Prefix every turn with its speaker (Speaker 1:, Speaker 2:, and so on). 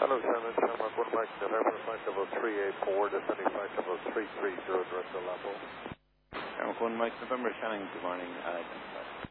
Speaker 1: Hello, 7, Mike November, flight level 384, descending flight level 330, direct to Lapo.
Speaker 2: Mike November, Shannon, good morning.